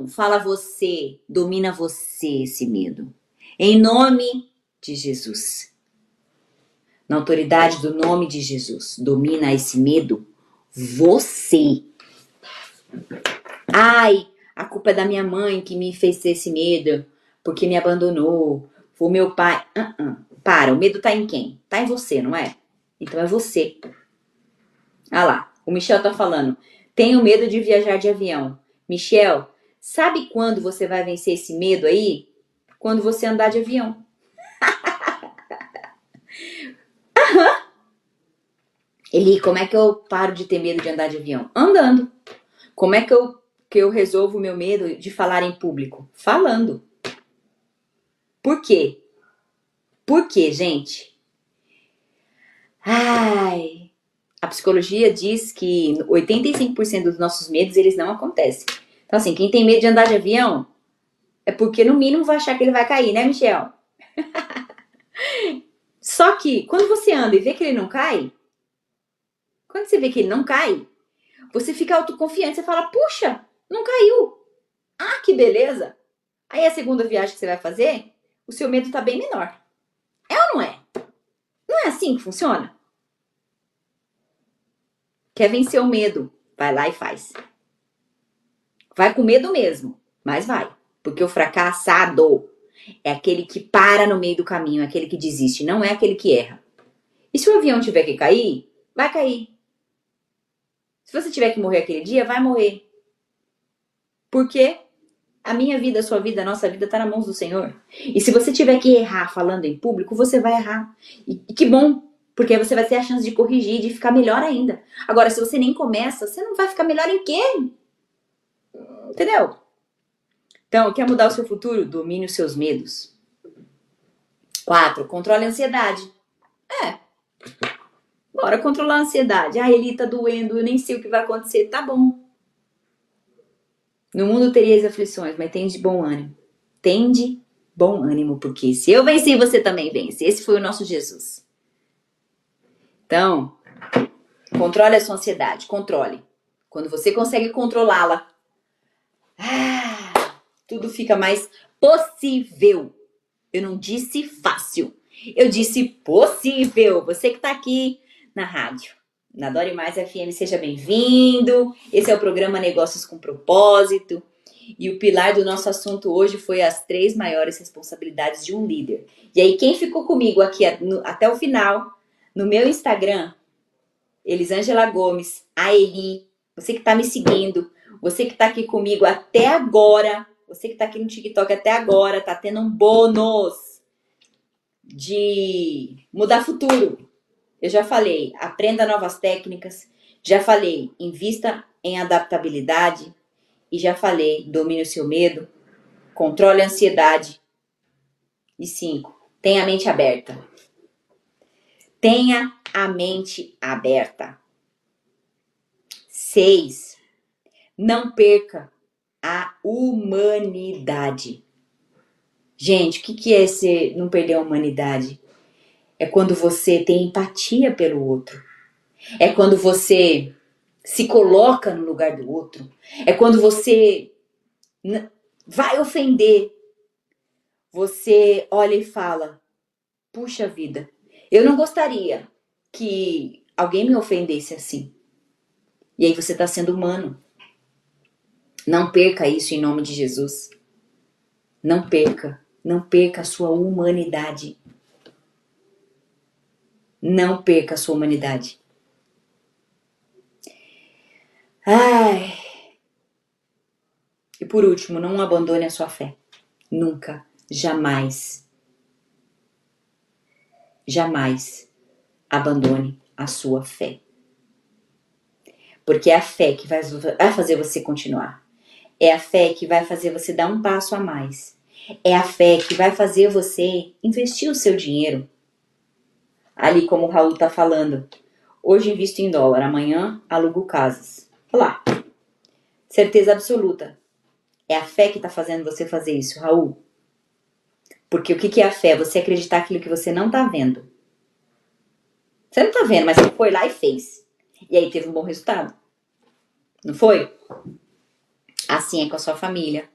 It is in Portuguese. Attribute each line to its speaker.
Speaker 1: não. Fala você. Domina você esse medo. Em nome de Jesus. Na autoridade do nome de Jesus. Domina esse medo você. Ai, a culpa é da minha mãe que me fez ter esse medo. Porque me abandonou. Foi o meu pai. Para, o medo tá em quem? Tá em você, não é? Então é você. Ah lá, o Michel tá falando. Tenho medo de viajar de avião. Michel, sabe quando você vai vencer esse medo aí? Quando você andar de avião. Eli, como é que eu paro de ter medo de andar de avião? Andando. Como é que eu resolvo o meu medo de falar em público? Falando. Por quê? Por quê, gente? Ai, a psicologia diz que 85% dos nossos medos, eles não acontecem. Então assim, quem tem medo de andar de avião é porque no mínimo vai achar que ele vai cair, né, Michel? Só que quando você anda e vê que ele não cai, quando você vê que ele não cai, você fica autoconfiante, você fala, puxa, não caiu. Ah, que beleza. Aí a segunda viagem que você vai fazer, o seu medo tá bem menor. É ou não é? Não é assim que funciona? Quer vencer o medo? Vai lá e faz. Vai com medo mesmo, mas vai. Porque o fracassado é aquele que para no meio do caminho, é aquele que desiste, não é aquele que erra. E se o avião tiver que cair, vai cair. Se você tiver que morrer aquele dia, vai morrer. Porque a minha vida, a sua vida, a nossa vida está nas mãos do Senhor. E se você tiver que errar falando em público, você vai errar. E que bom, porque aí você vai ter a chance de corrigir, de ficar melhor ainda. Agora, se você nem começa, você não vai ficar melhor em quê? Entendeu? Então, quer mudar o seu futuro? Domine os seus medos. 4. Controle a ansiedade. Bora controlar a ansiedade. Ah, Eli, tá doendo, eu nem sei o que vai acontecer. Tá bom. No mundo teríais aflições, mas tende bom ânimo. Tende bom ânimo, porque se eu venci, você também vence. Esse foi o nosso Jesus. Então, controle a sua ansiedade. Controle. Quando você consegue controlá-la, tudo fica mais possível. Eu não disse fácil. Eu disse possível. Você que tá aqui na rádio, na Dore Mais FM, seja bem-vindo. Esse é o programa Negócios com Propósito. E o pilar do nosso assunto hoje foi as 3 maiores responsabilidades de um líder. E aí, quem ficou comigo aqui até o final, no meu Instagram, Elisângela Gomes, a Eli, você que tá me seguindo, você que tá aqui comigo até agora, você que tá aqui no TikTok até agora, tá tendo um bônus de mudar futuro. Eu já falei, aprenda novas técnicas. Já falei, invista em adaptabilidade. E já falei, domine o seu medo. Controle a ansiedade. E 5, tenha a mente aberta. Tenha a mente aberta. 6, não perca a humanidade. Gente, o que é não perder a humanidade? É quando você tem empatia pelo outro. É quando você se coloca no lugar do outro. É quando você vai ofender. Você olha e fala, puxa vida, eu não gostaria que alguém me ofendesse assim. E aí você está sendo humano. Não perca isso em nome de Jesus. Não perca a sua humanidade. Não perca a sua humanidade. Ai. E por último, não abandone a sua fé. Nunca, jamais, jamais abandone a sua fé. Porque é a fé que vai fazer você continuar. É a fé que vai fazer você dar um passo a mais. É a fé que vai fazer você investir o seu dinheiro. Ali como o Raul está falando. Hoje invisto em dólar, amanhã alugo casas. Olha lá. Certeza absoluta. É a fé que está fazendo você fazer isso, Raul. Porque o que é a fé? Você acreditar naquilo que você não está vendo. Você não está vendo, mas você foi lá e fez. E aí teve um bom resultado. Não foi? Assim é com a sua família.